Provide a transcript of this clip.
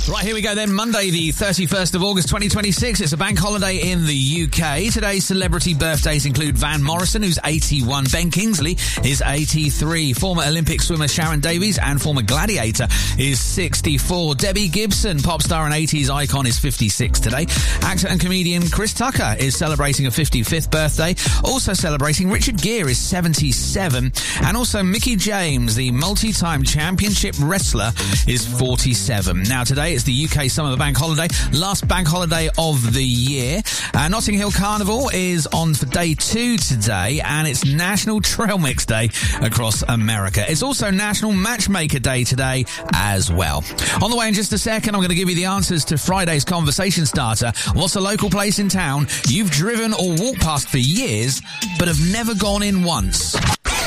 Right, here we go then. Monday, the 31st of August, 2026. It's a bank holiday in the UK. Today's celebrity birthdays include Van Morrison, who's 81. Ben Kingsley is 83. Former Olympic swimmer Sharon Davies and former gladiator is 64. Debbie Gibson, pop star and 80s icon, is 56 today. Actor and comedian Chris Tucker is celebrating a 55th birthday. Also celebrating, Richard Gere is 77. And also Mickie James, the multi-time championship wrestler, is 47. Now today it's the UK summer bank holiday, last bank holiday of the year. Notting Hill Carnival is on for day 2 today, and it's National Trail Mix Day across America. It's also National Matchmaker Day today as well. On the way in just a second, I'm going to give you the answers to Friday's conversation starter. What's a local place in town you've driven or walked past for years but have never gone in once?